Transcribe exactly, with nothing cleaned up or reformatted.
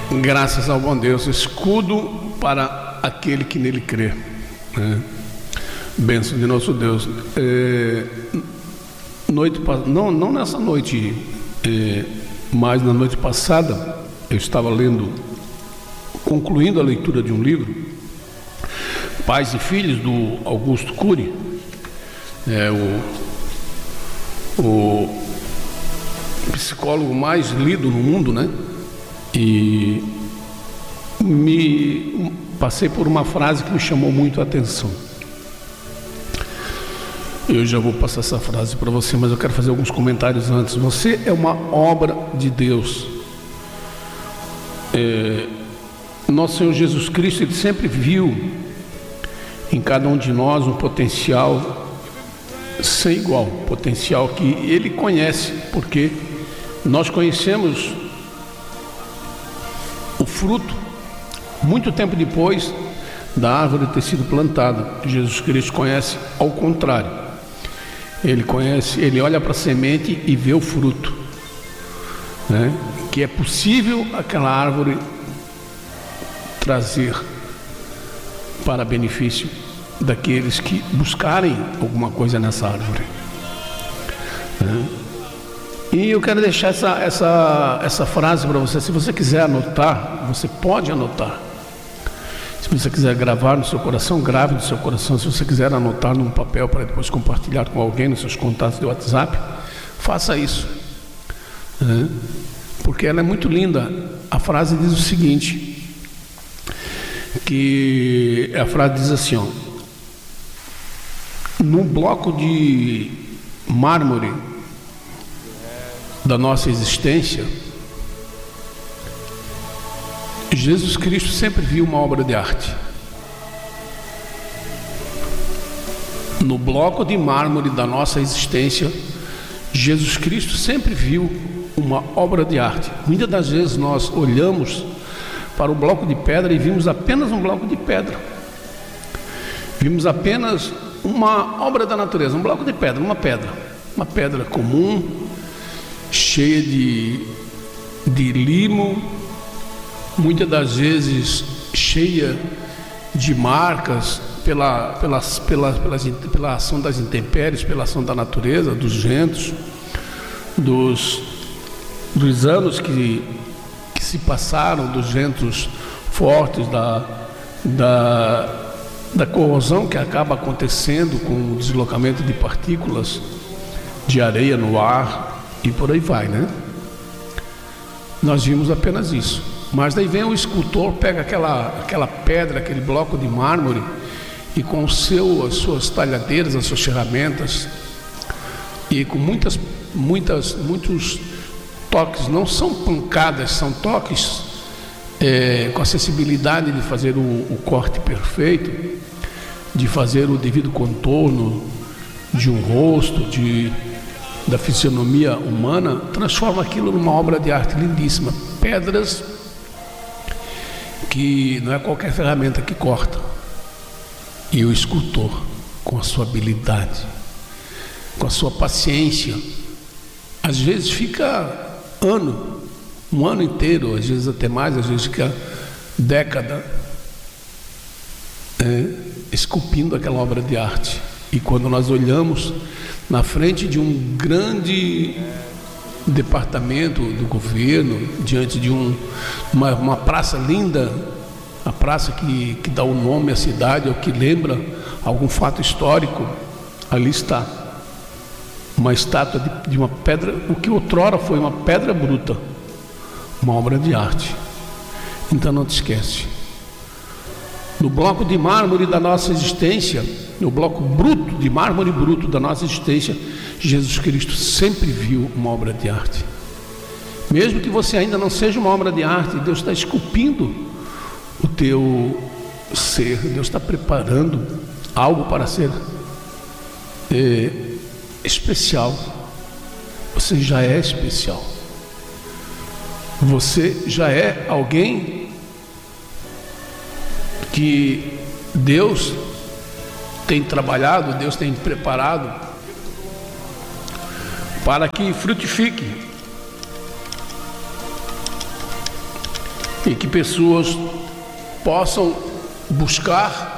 Graças ao bom Deus, escudo para aquele que nele crê, né? Bênção de nosso Deus. É, noite, não, não nessa noite, é, mas na noite passada, eu estava lendo, concluindo a leitura de um livro, Pais e Filhos, do Augusto Cury, é o, o psicólogo mais lido no mundo, né? E me passei por uma frase que me chamou muito a atenção. Eu já vou passar essa frase para você, mas eu quero fazer alguns comentários antes. Você é uma obra de Deus. É, nosso Senhor Jesus Cristo, Ele sempre viu em cada um de nós um potencial sem igual, potencial que Ele conhece, porque nós conhecemos o fruto muito tempo depois da árvore ter sido plantada. Jesus Cristo conhece ao contrário. Ele conhece, ele olha para a semente e vê o fruto, né? Que é possível aquela árvore trazer para benefício daqueles que buscarem alguma coisa nessa árvore, né? E eu quero deixar essa, essa, essa frase para você. Se você quiser anotar, você pode anotar. Se você quiser gravar no seu coração, grave no seu coração. Se você quiser anotar num papel para depois compartilhar com alguém nos seus contatos de WhatsApp, faça isso, né? Porque ela é muito linda. A frase diz o seguinte, que a frase diz assim, ó: num bloco de mármore da nossa existência, Jesus Cristo sempre viu uma obra de arte. No bloco de mármore da nossa existência, Jesus Cristo sempre viu uma obra de arte. Muitas das vezes nós olhamos para o bloco de pedra e vimos apenas um bloco de pedra. Vimos apenas uma obra da natureza, um bloco de pedra, uma pedra, uma pedra comum, cheia de, de limo, muitas das vezes cheia de marcas pela, pelas, pela, pela, pela ação das intempéries, pela ação da natureza, dos ventos, dos, dos anos que, que se passaram, dos ventos fortes, da, da, da corrosão que acaba acontecendo com o deslocamento de partículas de areia no ar, e por aí vai, né? Nós vimos apenas isso. Mas daí vem o escultor, pega aquela, aquela pedra, aquele bloco de mármore, e com o seu, as suas talhadeiras, as suas ferramentas, e com muitas, muitas, muitos toques, não são pancadas, são toques é, com a sensibilidade de fazer o, o corte perfeito, de fazer o devido contorno de um rosto, de da fisionomia humana, transforma aquilo numa obra de arte lindíssima. Pedras que não é qualquer ferramenta que corta. E o escultor, com a sua habilidade, com a sua paciência, às vezes fica ano, um ano inteiro, às vezes até mais, às vezes fica década, é, esculpindo aquela obra de arte. E quando nós olhamos na frente de um grande departamento do governo, diante de um, uma, uma praça linda, a praça que, que dá o nome à cidade, ou que lembra algum fato histórico, ali está uma estátua de, de uma pedra, o que outrora foi uma pedra bruta, uma obra de arte. Então não te esquece, no bloco de mármore da nossa existência, no bloco bruto, de mármore bruto da nossa existência, Jesus Cristo sempre viu uma obra de arte. Mesmo que você ainda não seja uma obra de arte, Deus está esculpindo o teu ser, Deus está preparando algo para ser é, especial. Você já é especial. Você já é alguém que Deus tem trabalhado, Deus tem preparado para que frutifique. e que pessoas possam buscar